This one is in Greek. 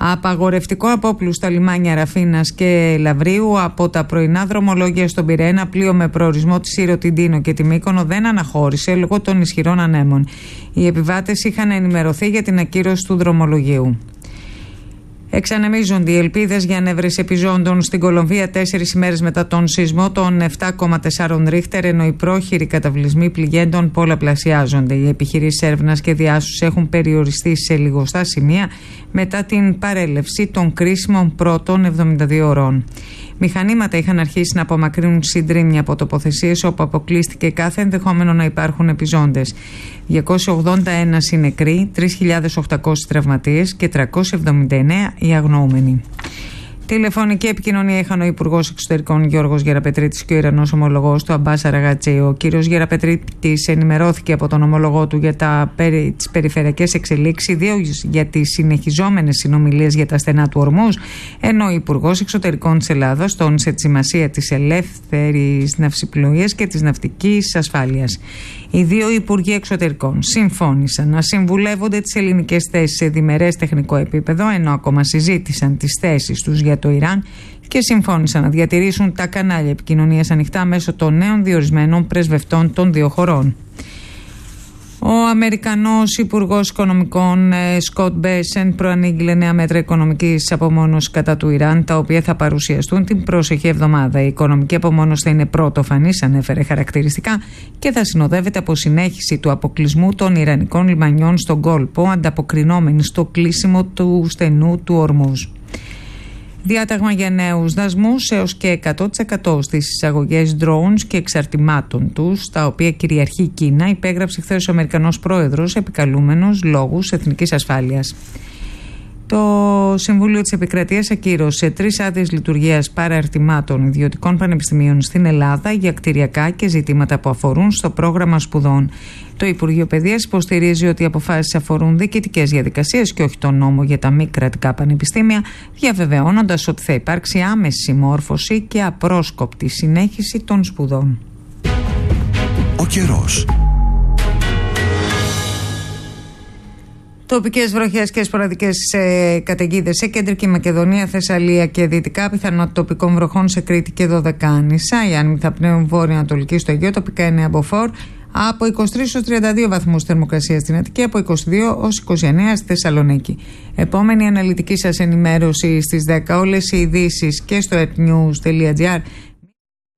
Απαγορευτικό απόπλου στα λιμάνια Ραφίνας και Λαβρίου. Από τα πρωινά δρομολόγια στον Πειραιά, πλοίο με προορισμό τη Σύρο, την Τίνο και τη Μύκονο δεν αναχώρησε λόγω των ισχυρών ανέμων. Οι επιβάτες είχαν ενημερωθεί για την ακύρωση του δρομολογίου. Εξανεμίζονται οι ελπίδες για ανέβρεση επιζώντων στην Κολομβία 4 ημέρες μετά τον σεισμό των 7,4 ρίχτερ, ενώ οι πρόχειροι καταβλισμοί πληγέντων πολλαπλασιάζονται. Οι επιχειρήσεις έρευνας και διάσωσης έχουν περιοριστεί σε λιγοστά σημεία μετά την παρέλευση των κρίσιμων πρώτων 72 ωρών. Μηχανήματα είχαν αρχίσει να απομακρύνουν συντρίμμια από τοποθεσίες όπου αποκλείστηκε κάθε ενδεχόμενο να υπάρχουν επιζώντες. 281 οι νεκροί, 3.800 τραυματίες και 379 οι αγνοούμενοι. Τηλεφωνική επικοινωνία είχαν ο Υπουργός Εξωτερικών Γιώργος Γεραπετρίτης και ο Ιρανός ομολογός του Αμπάς Αραγατζή. Ο κύριος Γεραπετρίτης ενημερώθηκε από τον ομολογό του για τις περιφερειακές εξελίξεις, ιδίως για τις συνεχιζόμενες συνομιλίες για τα στενά του Ορμούζ, ενώ ο Υπουργός Εξωτερικών της Ελλάδας τόνισε τη σημασία της ελεύθερης ναυσιπλοείας και της ναυτικής ασφάλειας. Οι δύο Υπουργοί Εξωτερικών συμφώνησαν να συμβουλεύονται τις ελληνικές θέσεις σε διμερές τεχνικό επίπεδο, ενώ ακόμα συζήτησαν τις θέσεις τους για το Ιράν και συμφώνησαν να διατηρήσουν τα κανάλια επικοινωνίας ανοιχτά μέσω των νέων διορισμένων πρεσβευτών των δύο χωρών. Ο Αμερικανός Υπουργός Οικονομικών Σκοτ Μπέσεν προανήγγειλε νέα μέτρα οικονομικής απομόνωσης κατά του Ιράν, τα οποία θα παρουσιαστούν την πρόσεχη εβδομάδα. Η οικονομική απομόνωση θα είναι πρωτοφανής, ανέφερε χαρακτηριστικά, και θα συνοδεύεται από συνέχιση του αποκλεισμού των Ιρανικών λιμανιών στον κόλπο, ανταποκρινόμενη στο κλείσιμο του στενού του Ορμούζ. Διάταγμα για νέους δασμούς έως και 100% στις εισαγωγές drones και εξαρτημάτων τους, τα οποία κυριαρχεί η Κίνα, υπέγραψε χθες ο Αμερικανός Πρόεδρος, επικαλούμενος λόγους εθνικής ασφάλειας. Το Συμβούλιο της Επικρατείας ακύρωσε 3 άδειες λειτουργίας παραρτημάτων ιδιωτικών πανεπιστημίων στην Ελλάδα για κτηριακά και ζητήματα που αφορούν στο πρόγραμμα σπουδών. Το Υπουργείο Παιδείας υποστηρίζει ότι οι αποφάσεις αφορούν διοικητικές διαδικασίες και όχι τον νόμο για τα μη κρατικά πανεπιστήμια, διαβεβαιώνοντας ότι θα υπάρξει άμεση συμμόρφωση και απρόσκοπτη συνέχιση των σπουδών. Ο καιρός. Τοπικές βροχές και σποραδικές καταιγίδες σε Κεντρική Μακεδονία, Θεσσαλία και Δυτικά. Πιθανότητα τοπικών βροχών σε Κρήτη και Δωδεκάνησα. Οι άνεμοι θα πνέουν βόρειο-ανατολική στο Αιγαίο, τοπικά είναι από φορ. Από 23 ως 32 βαθμούς θερμοκρασία στην Αττική, από 22 ως 29 στη Θεσσαλονίκη. Επόμενη αναλυτική σας ενημέρωση στις 10. Όλες οι ειδήσεις και στο etnews.gr